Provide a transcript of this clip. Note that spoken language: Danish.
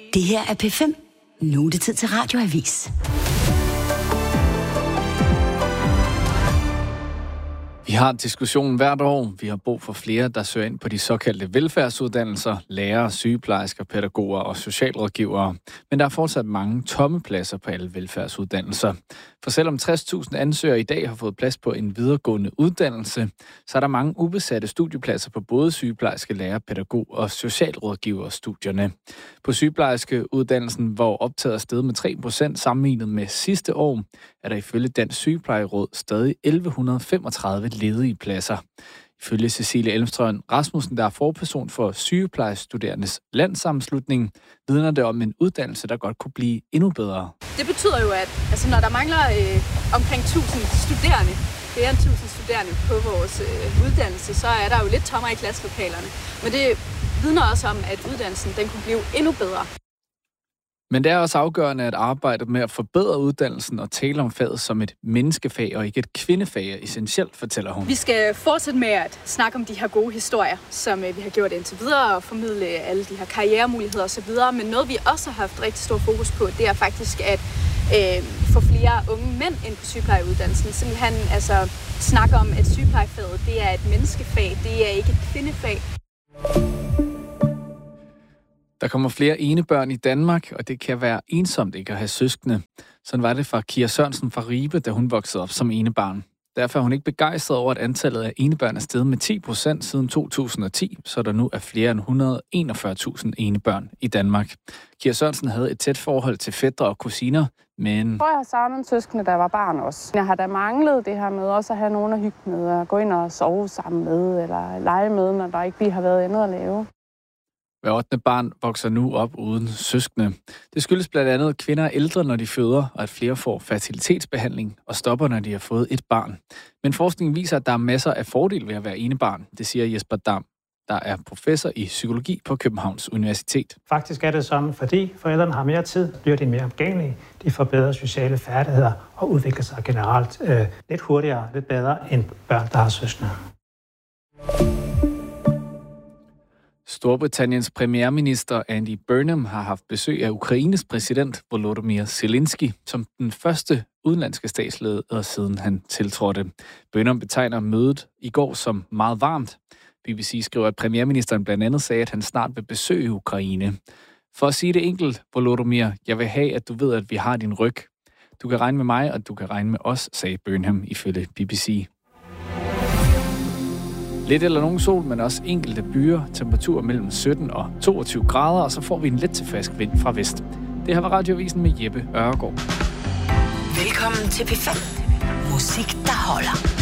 Det her er P5. Nu er det tid til Radioavis. Vi har diskussionen hvert år. Vi har brug for flere, der søger ind på de såkaldte velfærdsuddannelser, lærere, sygeplejersker, pædagoger og socialrådgivere. Men der er fortsat mange tomme pladser på alle velfærdsuddannelser. For selvom 60.000 ansøgere i dag har fået plads på en videregående uddannelse, så er der mange ubesatte studiepladser på både sygeplejerske, lærer, pædagog og socialrådgiverstudierne. På sygeplejerskeuddannelsen, hvor optaget er steget med 3% sammenlignet med sidste år, er der ifølge Dansk Sygeplejeråd stadig 1135 ledige pladser. Ifølge Cecilie Elmstrøm Rasmussen, der er forperson for sygeplejestuderendes landssammenslutning, vidner det om en uddannelse, der godt kunne blive endnu bedre. Det betyder jo, at når der mangler omkring 1000 studerende, flere end 1000 studerende på vores uddannelse, så er der jo lidt tommer i klasselokalerne. Men det vidner også om, at uddannelsen den kunne blive endnu bedre. Men det er også afgørende at arbejde med at forbedre uddannelsen og tale om faget som et menneskefag og ikke et kvindefag er essentielt, fortæller hun. Vi skal fortsætte med at snakke om de her gode historier, som vi har gjort indtil videre, og formidle alle de her karrieremuligheder osv. Men noget, vi også har haft rigtig stor fokus på, det er faktisk at få flere unge mænd ind på sygeplejeuddannelsen. Simpelthen snakke om, at sygeplejefaget det er et menneskefag, det er ikke et kvindefag. Der kommer flere enebørn i Danmark, og det kan være ensomt ikke at have søskende. Sådan var det for Kira Sørensen fra Ribe, da hun voksede op som enebarn. Derfor er hun ikke begejstret over, at antallet af enebørn er steget med 10% siden 2010, så der nu er flere end 141.000 enebørn i Danmark. Kira Sørensen havde et tæt forhold til fætre og kusiner, men... Jeg har savnet søskende, da jeg var barn også. Jeg har da manglet det her med også at have nogen at hygge med, og gå ind og sove sammen med, eller lege med, når der ikke lige har været andet at lave. Hver 8. barn vokser nu op uden søskende. Det skyldes blandt andet, at kvinder er ældre, når de føder, og at flere får fertilitetsbehandling og stopper, når de har fået et barn. Men forskningen viser, at der er masser af fordele ved at være enebarn. Det siger Jesper Dam, der er professor i psykologi på Københavns Universitet. Faktisk er det sådan, fordi forældrene har mere tid, bliver de mere omgængelige, de får bedre sociale færdigheder og udvikler sig generelt lidt hurtigere, lidt bedre end børn, der har søskende. Storbritanniens premierminister Andy Burnham har haft besøg af Ukraines præsident Volodymyr Zelensky som den første udenlandske statsleder, siden han tiltrådte. Burnham betegner mødet i går som meget varmt. BBC skriver, at premierministeren blandt andet sagde, at han snart vil besøge Ukraine. For at sige det enkelt, Volodymyr, jeg vil have, at du ved, at vi har din ryg. Du kan regne med mig, og du kan regne med os, sagde Burnham ifølge BBC. Lidt eller nogen sol, men også enkelte byer, temperatur mellem 17 og 22 grader, og så får vi en let til frisk vind fra vest. Det her var Radioavisen med Jeppe Ørgaard. Velkommen til P5. Musik, der holder.